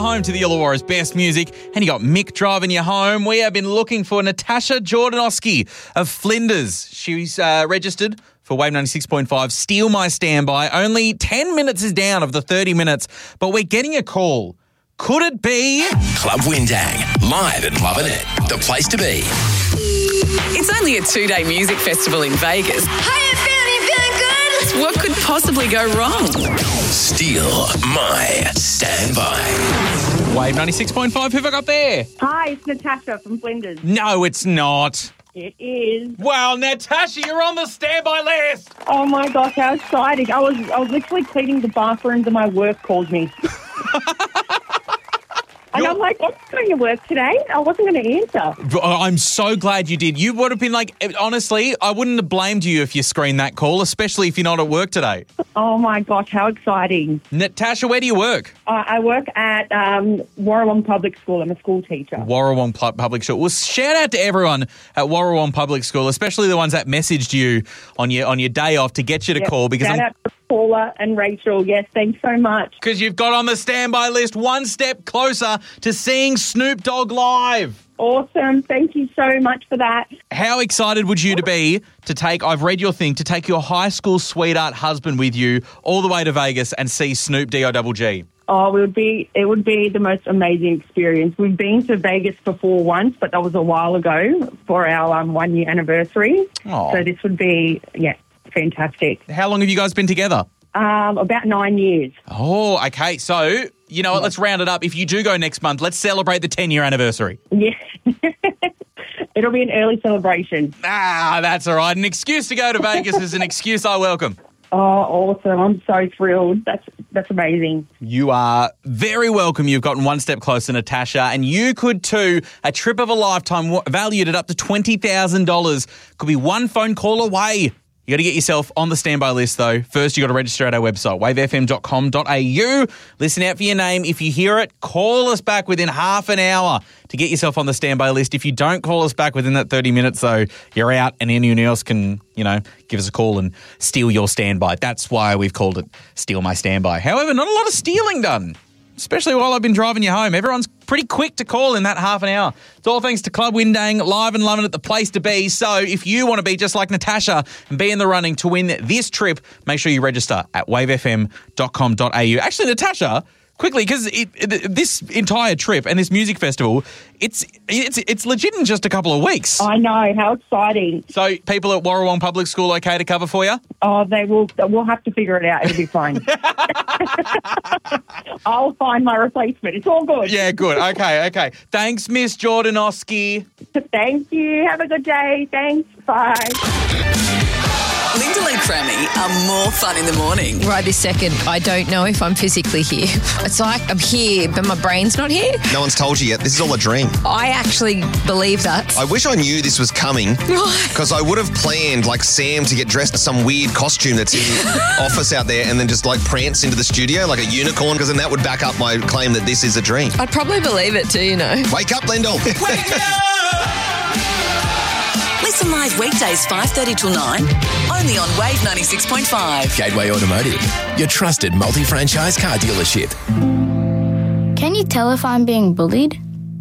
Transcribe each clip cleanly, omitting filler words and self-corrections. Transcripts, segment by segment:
Home to the Illawarra's best music, and you got Mick driving you home. We have been looking for Natasha Jordanowski of Flinders. She's registered for Wave 96.5 Steal My Standby. Only 10 minutes is down of the 30 minutes, but we're getting a call. Could it be Club Windang, live and loving it. The place to be. It's only a 2-day music festival in Vegas. Hiya, feeling good? What could possibly go wrong? Steal My Standby. Wave 96.5? Who have I got there? Hi, it's Natasha from Flinders. No, it's not. It is. Well, Natasha, you're on the standby list. Oh my gosh, how exciting. I was literally cleaning the bathrooms and my work called me. And I'm like, I'm going to work today. I wasn't going to answer. I'm so glad you did. You would have been like, honestly, I wouldn't have blamed you if you screened that call, especially if you're not at work today. Oh my gosh, how exciting. Natasha, where do you work? I work at Warrawong Public School. I'm a school teacher. Warrawong Public School. Well, shout out to everyone at Warrawong Public School, especially the ones that messaged you on your day off to get you to call. Because shout out to Paula and Rachel. Yes, thanks so much. Because you've got on the standby list one step closer to seeing Snoop Dogg live. Awesome. Thank you so much for that. How excited would you to be to take, I've read your thing, to take your high school sweetheart husband with you all the way to Vegas and see Snoop D-O-double-G? Oh, it would be the most amazing experience. We've been to Vegas before once, but that was a while ago for our 1-year anniversary. Oh. So this would be, fantastic. How long have you guys been together? About 9 years. Oh, okay. So, you know what, let's round it up. If you do go next month, let's celebrate the 10-year anniversary. Yeah. It'll be an early celebration. That's all right. An excuse to go to Vegas is an excuse I welcome. Oh, awesome. I'm so thrilled. That's amazing. You are very welcome. You've gotten one step closer, Natasha, and you could too. A trip of a lifetime valued at up to $20,000 could be one phone call away. You got to get yourself on the standby list, though. First, you got to register at our website, wavefm.com.au. Listen out for your name. If you hear it, call us back within half an hour to get yourself on the standby list. If you don't call us back within that 30 minutes, though, you're out and anyone else can, give us a call and steal your standby. That's why we've called it Steal My Standby. However, not a lot of stealing done, especially while I've been driving you home. Everyone's pretty quick to call in that half an hour. It's all thanks to Club Windang, live and loving it, the place to be. So if you want to be just like Natasha and be in the running to win this trip, make sure you register at wavefm.com.au. Actually, Natasha, quickly, because this entire trip and this music festival, it's legit in just a couple of weeks. I know, how exciting. So people at Warrawong Public School okay to cover for you? Oh, they will. We'll have to figure it out. It'll be fine. I'll find my replacement. It's all good. Yeah, good. Okay. Thanks, Miss Jordanowski. Thank you. Have a good day. Thanks. Bye. Linda Lee Crammy are more fun in the morning. Right this second, I don't know if I'm physically here. It's like I'm here, but my brain's not here. No one's told you yet. This is all a dream. I actually believe that. I wish I knew this was coming because I would have planned like Sam to get dressed in some weird costume that's in the office out there and then just like prance into the studio like a unicorn, because then that would back up my claim that this is a dream. I'd probably believe it too, Wake up, Lyndall. Wake up! Listen live weekdays 5:30 till 9, only on Wave 96.5. Gateway Automotive, your trusted multi-franchise car dealership. Can you tell if I'm being bullied?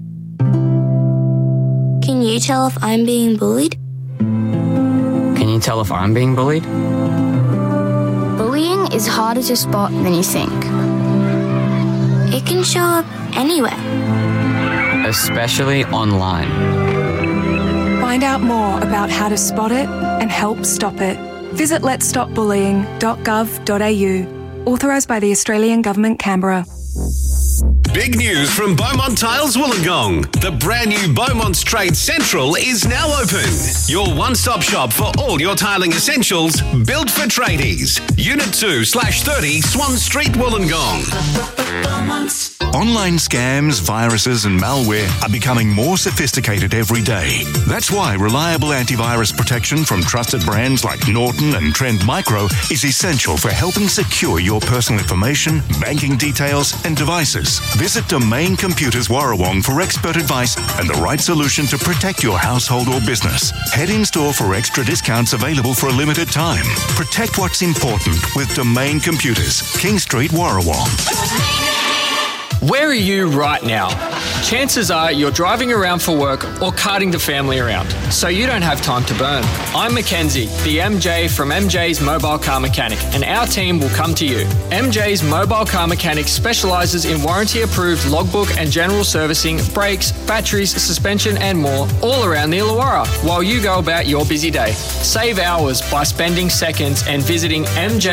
Can you tell if I'm being bullied? Can you tell if I'm being bullied? Bullying is harder to spot than you think. It can show up anywhere. Especially online. Find out more about how to spot it and help stop it. Visit letsstopbullying.gov.au. Authorised by the Australian Government, Canberra. Big news from Beaumont Tiles Wollongong. The brand new Beaumont's Trade Central is now open. Your one-stop shop for all your tiling essentials, built for tradies. Unit 2/30 Swan Street, Wollongong. Online scams, viruses and malware are becoming more sophisticated every day. That's why reliable antivirus protection from trusted brands like Norton and Trend Micro is essential for helping secure your personal information, banking details and devices. Visit Domain Computers Warrawong for expert advice and the right solution to protect your household or business. Head in store for extra discounts available for a limited time. Protect what's important with Domain Computers, King Street, Warrawong. Where are you right now? Chances are you're driving around for work or carting the family around, so you don't have time to burn. I'm Mackenzie, the MJ from MJ's Mobile Car Mechanic, and our team will come to you. MJ's Mobile Car Mechanic specialises in warranty-approved logbook and general servicing, brakes, batteries, suspension and more, all around the Illawarra, while you go about your busy day. Save hours by spending seconds and visiting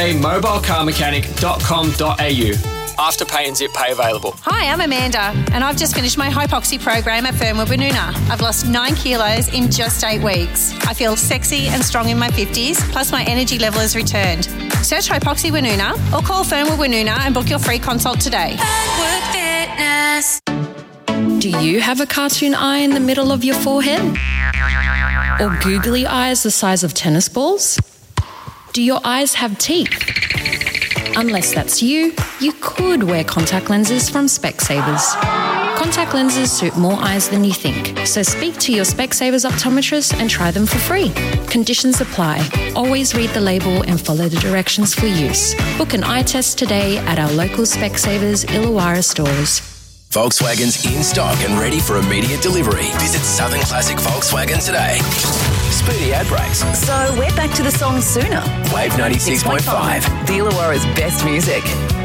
mjmobilecarmechanic.com.au. Afterpay and Zip Pay available. Hi, I'm Amanda, and I've just finished my hypoxia program at Fernwood Woonona. I've lost 9 kilos in just 8 weeks. I feel sexy and strong in my 50s, plus my energy level has returned. Search Hypoxia Woonona or call Fernwood Woonona and book your free consult today. Fernwood Fitness. Do you have a cartoon eye in the middle of your forehead? Or googly eyes the size of tennis balls? Do your eyes have teeth? Unless that's you could wear contact lenses from Specsavers. Contact lenses suit more eyes than you think, so speak to your Specsavers optometrist and try them for free. Conditions apply. Always read the label and follow the directions for use. Book an eye test today at our local Specsavers Illawarra stores. Volkswagen's in stock and ready for immediate delivery. Visit Southern Classic Volkswagen today. Speedy ad breaks. So we're back to the song sooner. Wave 96.5. The Illawarra's best music.